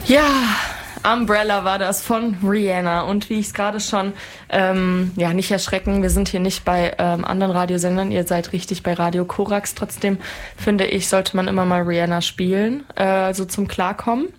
Ja, Umbrella war das von Rihanna. Und wie ich es gerade schon, nicht erschrecken, wir sind hier nicht bei anderen Radiosendern, ihr seid richtig bei Radio Korax. Trotzdem finde ich, sollte man immer mal Rihanna spielen, so zum Klarkommen.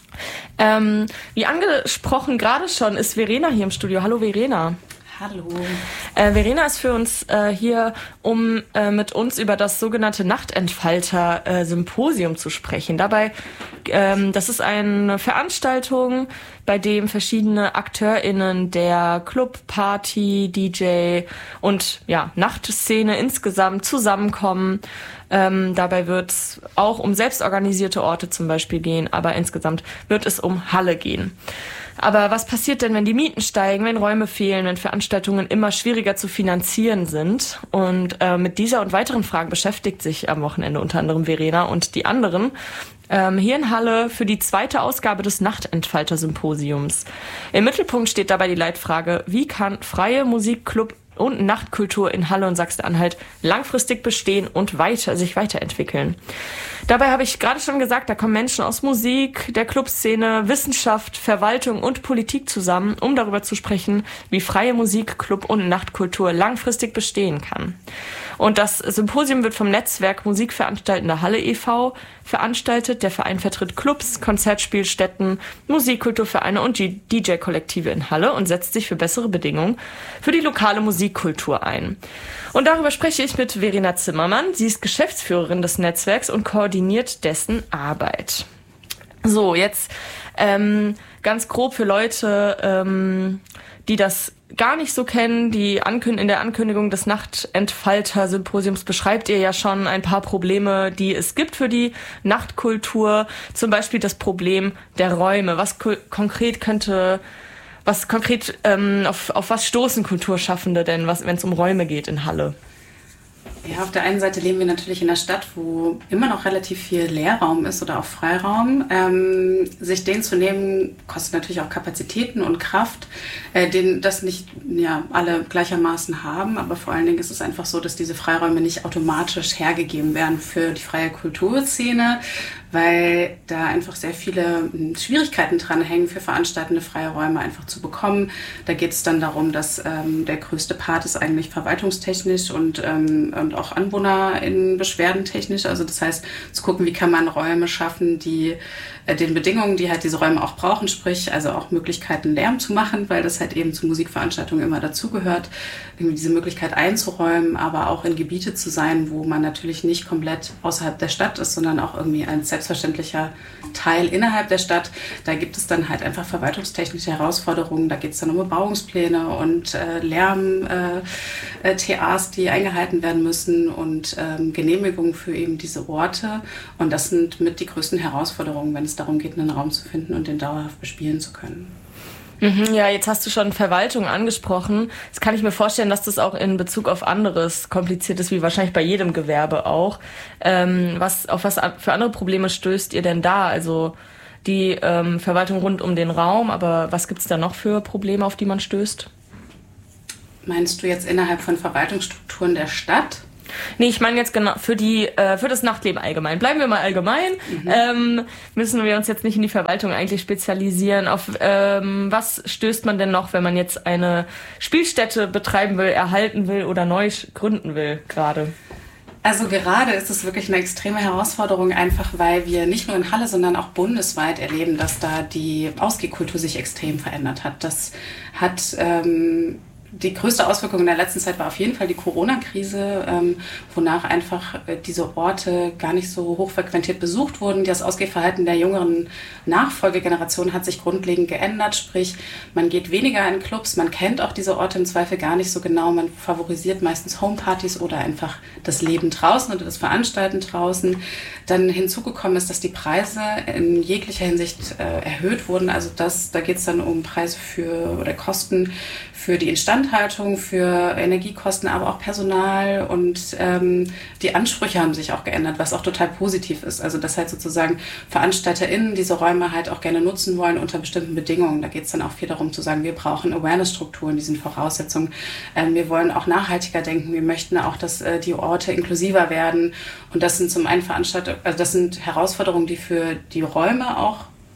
Wie angesprochen gerade schon, ist Verena hier im Studio. Hallo Verena. Hallo. Verena ist für uns hier, um mit uns über das sogenannte Nachtentfalter-Symposium zu sprechen. Dabei, das ist eine Veranstaltung, bei dem verschiedene AkteurInnen der Club, Party, DJ und Nachtszene insgesamt zusammenkommen. Dabei wird es auch um selbstorganisierte Orte zum Beispiel gehen, aber insgesamt wird es um Halle gehen. Aber was passiert denn, wenn die Mieten steigen, wenn Räume fehlen, wenn Veranstaltungen immer schwieriger zu finanzieren sind? Und mit dieser und weiteren Fragen beschäftigt sich am Wochenende unter anderem Verena und die anderen hier in Halle für die 2. Ausgabe des Nachtentfalter-Symposiums. Im Mittelpunkt steht dabei die Leitfrage: Wie kann freie Musik, Club und Nachtkultur in Halle und Sachsen-Anhalt langfristig bestehen und sich weiterentwickeln? Dabei habe ich gerade schon gesagt, da kommen Menschen aus Musik, der Clubszene, Wissenschaft, Verwaltung und Politik zusammen, um darüber zu sprechen, wie freie Musik, Club und Nachtkultur langfristig bestehen kann. Und das Symposium wird vom Netzwerk Musikveranstaltender Halle e.V. veranstaltet. Der Verein vertritt Clubs, Konzertspielstätten, Musikkulturvereine und DJ-Kollektive in Halle und setzt sich für bessere Bedingungen für die lokale Musikkultur ein. Und darüber spreche ich mit Verena Zimmermann. Sie ist Geschäftsführerin des Netzwerks und koordiniert dessen Arbeit. So, jetzt ganz grob für Leute, die das gar nicht so kennen, in der Ankündigung des Nachtentfalter-Symposiums beschreibt ihr ja schon ein paar Probleme, die es gibt für die Nachtkultur. Zum Beispiel das Problem der Räume. Auf was stoßen Kulturschaffende denn, wenn es um Räume geht in Halle? Ja, auf der einen Seite leben wir natürlich in einer Stadt, wo immer noch relativ viel Leerraum ist oder auch Freiraum. Sich den zu nehmen, kostet natürlich auch Kapazitäten und Kraft, das nicht alle gleichermaßen haben. Aber vor allen Dingen ist es einfach so, dass diese Freiräume nicht automatisch hergegeben werden für die freie Kulturszene, weil da einfach sehr viele Schwierigkeiten dran hängen, für veranstaltende freie Räume einfach zu bekommen. Da geht es dann darum, dass der größte Part ist eigentlich verwaltungstechnisch und auch AnwohnerInnen beschwerdentechnisch. Also das heißt, zu gucken, wie kann man Räume schaffen, die den Bedingungen, die halt diese Räume auch brauchen, sprich also auch Möglichkeiten, Lärm zu machen, weil das halt eben zu Musikveranstaltungen immer dazugehört, irgendwie diese Möglichkeit einzuräumen, aber auch in Gebiete zu sein, wo man natürlich nicht komplett außerhalb der Stadt ist, sondern auch irgendwie ein selbstverständlicher Teil innerhalb der Stadt. Da gibt es dann halt einfach verwaltungstechnische Herausforderungen. Da geht es dann um Bebauungspläne und Lärm-TAs, die eingehalten werden müssen und Genehmigungen für eben diese Orte. Und das sind mit die größten Herausforderungen, wenn es darum geht, einen Raum zu finden und den dauerhaft bespielen zu können. Ja, jetzt hast du schon Verwaltung angesprochen. Jetzt kann ich mir vorstellen, dass das auch in Bezug auf anderes kompliziert ist, wie wahrscheinlich bei jedem Gewerbe auch. Auf was für andere Probleme stößt ihr denn da? Also die Verwaltung rund um den Raum, aber was gibt's da noch für Probleme, auf die man stößt? Meinst du jetzt innerhalb von Verwaltungsstrukturen der Stadt? Nee, ich meine jetzt genau für das Nachtleben allgemein. Bleiben wir mal allgemein. Müssen wir uns jetzt nicht in die Verwaltung eigentlich spezialisieren. Auf was stößt man denn noch, wenn man jetzt eine Spielstätte betreiben will, erhalten will oder neu gründen will gerade? Also gerade ist es wirklich eine extreme Herausforderung, einfach weil wir nicht nur in Halle, sondern auch bundesweit erleben, dass da die Ausgehkultur sich extrem verändert hat. Das hat die größte Auswirkung in der letzten Zeit war auf jeden Fall die Corona-Krise, wonach einfach diese Orte gar nicht so hochfrequentiert besucht wurden. Das Ausgehverhalten der jüngeren Nachfolgegeneration hat sich grundlegend geändert, sprich man geht weniger in Clubs, man kennt auch diese Orte im Zweifel gar nicht so genau, man favorisiert meistens Homepartys oder einfach das Leben draußen oder das Veranstalten draußen. Dann hinzugekommen ist, dass die Preise in jeglicher Hinsicht erhöht wurden, also da geht es dann um Preise oder Kosten für die Instandhaltung, für Energiekosten, aber auch Personal und die Ansprüche haben sich auch geändert, was auch total positiv ist. Also dass halt sozusagen VeranstalterInnen diese Räume halt auch gerne nutzen wollen unter bestimmten Bedingungen. Da geht es dann auch viel darum zu sagen, wir brauchen Awareness-Strukturen, die sind Voraussetzungen. Wir wollen auch nachhaltiger denken, wir möchten auch, dass die Orte inklusiver werden. Und das sind zum einen das sind Herausforderungen, die für die Räume auch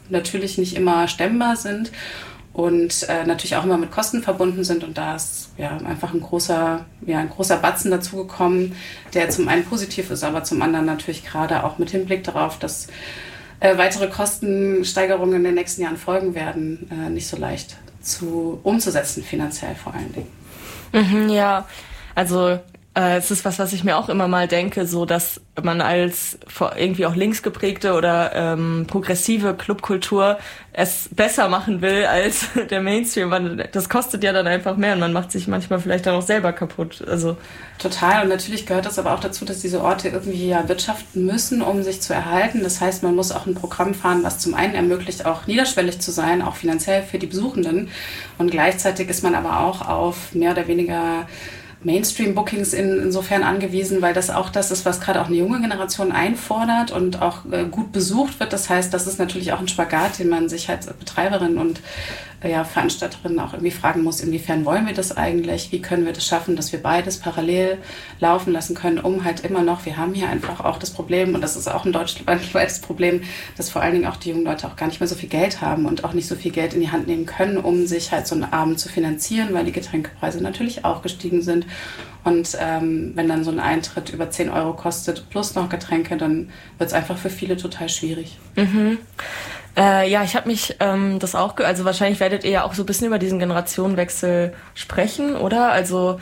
natürlich nicht immer stemmbar sind und natürlich auch immer mit Kosten verbunden sind. Und da ist einfach ein großer Batzen dazugekommen, der zum einen positiv ist, aber zum anderen natürlich gerade auch mit Hinblick darauf, dass weitere Kostensteigerungen in den nächsten Jahren folgen werden, nicht so leicht umzusetzen, finanziell vor allen Dingen. Ja, also es ist was ich mir auch immer mal denke, so dass man als irgendwie auch linksgeprägte oder progressive Clubkultur es besser machen will als der Mainstream. Das kostet ja dann einfach mehr und man macht sich manchmal vielleicht dann auch selber kaputt. Also total. Und natürlich gehört das aber auch dazu, dass diese Orte irgendwie wirtschaften müssen, um sich zu erhalten. Das heißt, man muss auch ein Programm fahren, was zum einen ermöglicht, auch niederschwellig zu sein, auch finanziell für die Besuchenden. Und gleichzeitig ist man aber auch auf mehr oder weniger Mainstream-Bookings insofern angewiesen, weil das auch das ist, was gerade auch eine junge Generation einfordert und auch gut besucht wird. Das heißt, das ist natürlich auch ein Spagat, den man sich als Betreiberin und Veranstalterin auch irgendwie fragen muss, inwiefern wollen wir das eigentlich? Wie können wir das schaffen, dass wir beides parallel laufen lassen können, um halt immer noch, wir haben hier einfach auch das Problem, und das ist auch ein deutschlandweites Problem, dass vor allen Dingen auch die jungen Leute auch gar nicht mehr so viel Geld haben und auch nicht so viel Geld in die Hand nehmen können, um sich halt so einen Abend zu finanzieren, weil die Getränkepreise natürlich auch gestiegen sind. Und wenn dann so ein Eintritt über 10 Euro kostet, plus noch Getränke, dann wird es einfach für viele total schwierig. Ich habe mich das auch, also wahrscheinlich werdet ihr ja auch so ein bisschen über diesen Generationenwechsel sprechen, oder? Also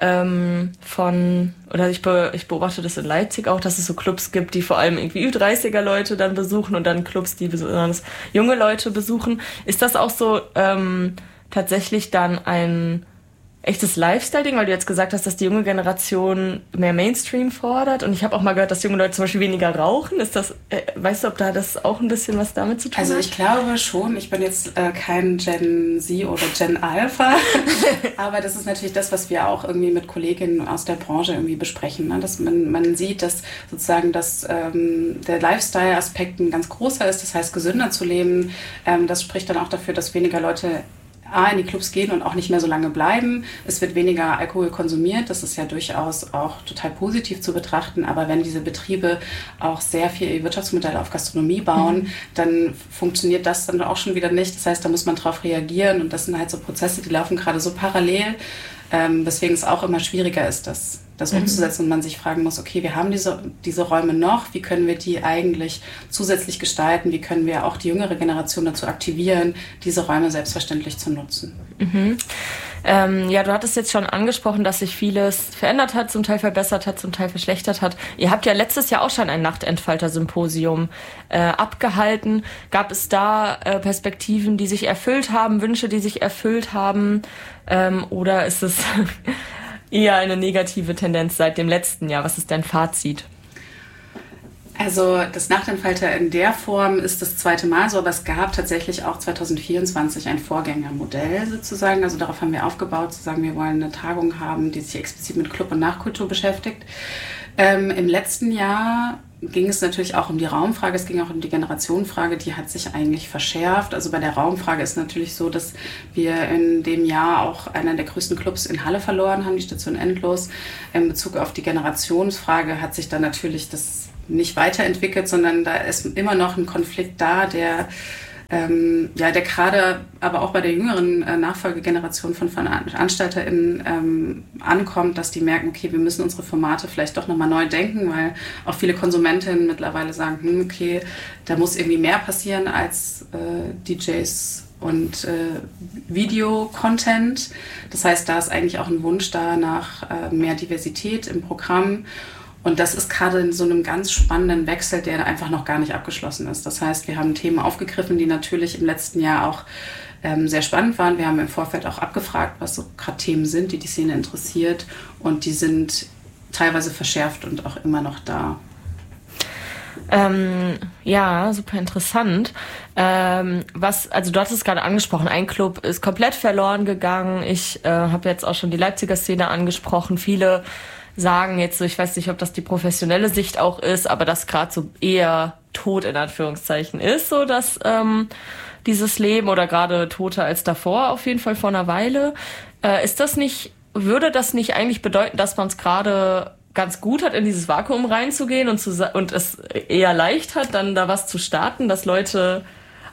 ich beobachte das in Leipzig auch, dass es so Clubs gibt, die vor allem irgendwie Ü30er-Leute dann besuchen und dann Clubs, die besonders junge Leute besuchen. Ist das auch so tatsächlich dann ein echtes Lifestyle-Ding, weil du jetzt gesagt hast, dass die junge Generation mehr Mainstream fordert, und ich habe auch mal gehört, dass junge Leute zum Beispiel weniger rauchen. Ist das, weißt du, ob da das auch ein bisschen was damit zu tun hat? Also ich glaube schon, ich bin jetzt kein Gen Z oder Gen Alpha, aber das ist natürlich das, was wir auch irgendwie mit Kolleginnen aus der Branche irgendwie besprechen, ne? Dass man sieht, dass sozusagen der Lifestyle-Aspekt ein ganz großer ist, das heißt gesünder zu leben. Das spricht dann auch dafür, dass weniger Leute in die Clubs gehen und auch nicht mehr so lange bleiben. Es wird weniger Alkohol konsumiert. Das ist ja durchaus auch total positiv zu betrachten. Aber wenn diese Betriebe auch sehr viel ihr Wirtschaftsmodell auf Gastronomie bauen, dann funktioniert das dann auch schon wieder nicht. Das heißt, da muss man drauf reagieren. Und das sind halt so Prozesse, die laufen gerade so parallel. Weswegen es auch immer schwieriger ist, das umzusetzen und man sich fragen muss, okay, wir haben diese Räume noch, wie können wir die eigentlich zusätzlich gestalten, wie können wir auch die jüngere Generation dazu aktivieren, diese Räume selbstverständlich zu nutzen. Du hattest jetzt schon angesprochen, dass sich vieles verändert hat, zum Teil verbessert hat, zum Teil verschlechtert hat. Ihr habt ja letztes Jahr auch schon ein Nachtentfalter-Symposium abgehalten. Gab es da Perspektiven, die sich erfüllt haben, Wünsche, die sich erfüllt haben? Oder ist es eher eine negative Tendenz seit dem letzten Jahr? Was ist dein Fazit? Also das Nachtentfalter in der Form ist das zweite Mal so, aber es gab tatsächlich auch 2024 ein Vorgängermodell sozusagen. Also darauf haben wir aufgebaut, zu sagen, wir wollen eine Tagung haben, die sich explizit mit Club- und Nachtkultur beschäftigt. Im letzten Jahr ging es natürlich auch um die Raumfrage, es ging auch um die Generationenfrage, die hat sich eigentlich verschärft. Also bei der Raumfrage ist natürlich so, dass wir in dem Jahr auch einen der größten Clubs in Halle verloren haben, die Station Endlos. In Bezug auf die Generationsfrage hat sich dann natürlich das nicht weiterentwickelt, sondern da ist immer noch ein Konflikt da, der gerade aber auch bei der jüngeren Nachfolgegeneration von VeranstalterInnen ankommt, dass die merken, okay, wir müssen unsere Formate vielleicht doch nochmal neu denken, weil auch viele Konsumentinnen mittlerweile sagen, okay, da muss irgendwie mehr passieren als DJs und Video-Content. Das heißt, da ist eigentlich auch ein Wunsch da nach mehr Diversität im Programm. Und das ist gerade in so einem ganz spannenden Wechsel, der einfach noch gar nicht abgeschlossen ist. Das heißt, wir haben Themen aufgegriffen, die natürlich im letzten Jahr auch sehr spannend waren. Wir haben im Vorfeld auch abgefragt, was so gerade Themen sind, die Szene interessiert. Und die sind teilweise verschärft und auch immer noch da. Super interessant. Also du hattest es gerade angesprochen, ein Club ist komplett verloren gegangen. Ich habe jetzt auch schon die Leipziger Szene angesprochen. Viele sagen jetzt so, ich weiß nicht, ob das die professionelle Sicht auch ist, aber das gerade so eher tot in Anführungszeichen ist, so dass dieses Leben oder gerade toter als davor, auf jeden Fall vor einer Weile. Würde das nicht eigentlich bedeuten, dass man es gerade ganz gut hat, in dieses Vakuum reinzugehen und es eher leicht hat, dann da was zu starten, dass Leute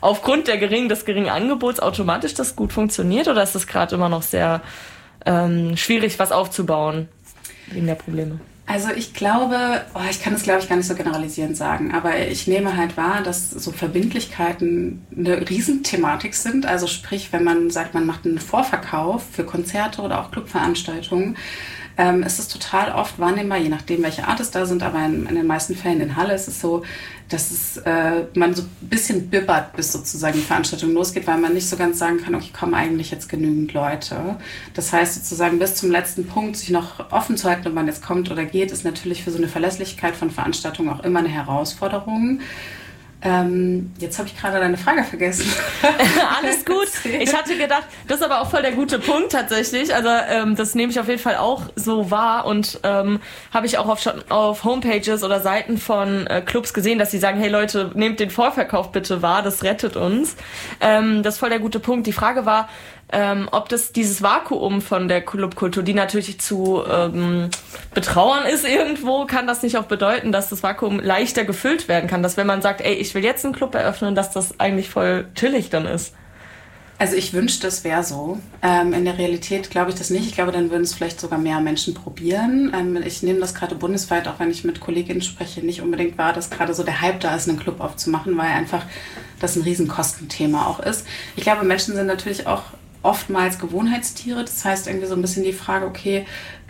aufgrund des geringen Angebots automatisch das gut funktioniert, oder ist das gerade immer noch sehr schwierig, was aufzubauen wegen der Probleme? Also ich glaube, ich kann es glaube ich gar nicht so generalisierend sagen, aber ich nehme halt wahr, dass so Verbindlichkeiten eine Riesenthematik sind. Also sprich, wenn man sagt, man macht einen Vorverkauf für Konzerte oder auch Clubveranstaltungen, ist es total oft wahrnehmbar, je nachdem, welche Art es da sind, aber in den meisten Fällen in Halle ist es so, dass man so ein bisschen bibbert, bis sozusagen die Veranstaltung losgeht, weil man nicht so ganz sagen kann, okay, kommen eigentlich jetzt genügend Leute. Das heißt sozusagen bis zum letzten Punkt sich noch offen zu halten, ob man jetzt kommt oder geht, ist natürlich für so eine Verlässlichkeit von Veranstaltungen auch immer eine Herausforderung. Jetzt habe ich gerade deine Frage vergessen. Alles gut. Ich hatte gedacht, das ist aber auch voll der gute Punkt tatsächlich. Also das nehme ich auf jeden Fall auch so wahr und habe ich auch schon auf Homepages oder Seiten von Clubs gesehen, dass sie sagen, hey Leute, nehmt den Vorverkauf bitte wahr, das rettet uns. Das ist voll der gute Punkt. Die Frage war, ob das dieses Vakuum von der Clubkultur, die natürlich zu betrauern ist irgendwo, kann das nicht auch bedeuten, dass das Vakuum leichter gefüllt werden kann, dass wenn man sagt, ey, ich will jetzt einen Club eröffnen, dass das eigentlich voll chillig dann ist. Also ich wünschte, es wäre so. In der Realität glaube ich das nicht. Ich glaube, dann würden es vielleicht sogar mehr Menschen probieren. Ich nehme das gerade bundesweit, auch wenn ich mit Kolleginnen spreche, nicht unbedingt wahr, dass gerade so der Hype da ist, einen Club aufzumachen, weil einfach das ein Riesenkostenthema auch ist. Ich glaube, Menschen sind natürlich auch oftmals Gewohnheitstiere. Das heißt irgendwie so ein bisschen die Frage, okay,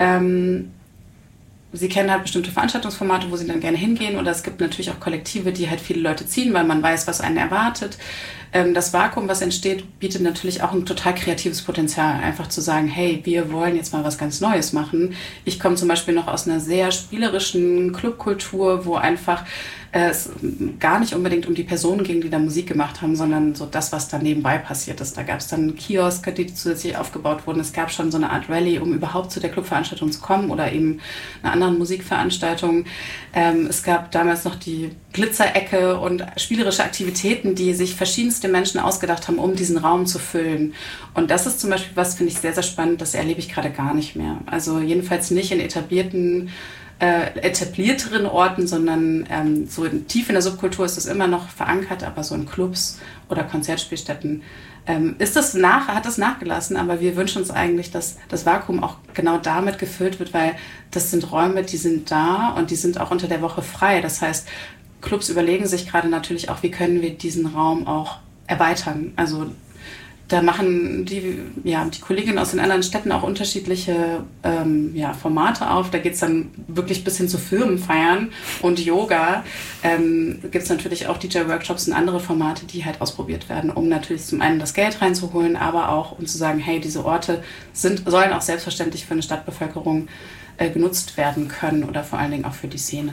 sie kennen halt bestimmte Veranstaltungsformate, wo sie dann gerne hingehen, oder es gibt natürlich auch Kollektive, die halt viele Leute ziehen, weil man weiß, was einen erwartet. Das Vakuum, was entsteht, bietet natürlich auch ein total kreatives Potenzial, einfach zu sagen, hey, wir wollen jetzt mal was ganz Neues machen. Ich komme zum Beispiel noch aus einer sehr spielerischen Clubkultur, wo einfach es gar nicht unbedingt um die Personen ging, die da Musik gemacht haben, sondern so das, was da nebenbei passiert ist. Da gab es dann Kioske, die zusätzlich aufgebaut wurden. Es gab schon so eine Art Rallye, um überhaupt zu der Clubveranstaltung zu kommen oder eben einer anderen Musikveranstaltung. Es gab damals noch die Glitzerecke und spielerische Aktivitäten, die sich verschiedenste Menschen ausgedacht haben, um diesen Raum zu füllen. Und das ist zum Beispiel was, finde ich sehr, sehr spannend, das erlebe ich gerade gar nicht mehr. Also jedenfalls nicht in etablierteren Orten, sondern so tief in der Subkultur ist es immer noch verankert, aber so in Clubs oder Konzertspielstätten hat das nachgelassen, aber wir wünschen uns eigentlich, dass das Vakuum auch genau damit gefüllt wird, weil das sind Räume, die sind da und die sind auch unter der Woche frei. Das heißt, Clubs überlegen sich gerade natürlich auch, wie können wir diesen Raum auch erweitern. Also da machen die Kolleginnen aus den anderen Städten auch unterschiedliche Formate auf. Da geht's dann wirklich bis hin zu Firmenfeiern und Yoga. Gibt's natürlich auch DJ-Workshops und andere Formate, die halt ausprobiert werden, um natürlich zum einen das Geld reinzuholen, aber auch um zu sagen, hey, diese Orte sollen auch selbstverständlich für eine Stadtbevölkerung genutzt werden können oder vor allen Dingen auch für die Szene.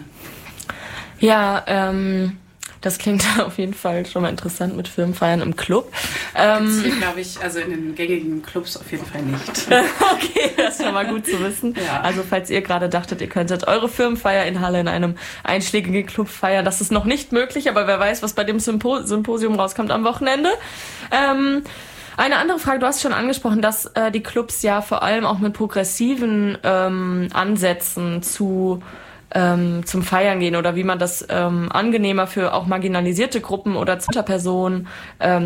Ja, das klingt auf jeden Fall schon mal interessant mit Firmenfeiern im Club. Gibt's hier, glaube ich, also in den gängigen Clubs auf jeden Fall nicht. Okay, das ist schon mal gut zu wissen. Ja. Also falls ihr gerade dachtet, ihr könntet eure Firmenfeier in Halle in einem einschlägigen Club feiern, das ist noch nicht möglich, aber wer weiß, was bei dem Symposium rauskommt am Wochenende. Eine andere Frage, du hast schon angesprochen, dass die Clubs ja vor allem auch mit progressiven Ansätzen zum Feiern gehen oder wie man das angenehmer für auch marginalisierte Gruppen oder Personen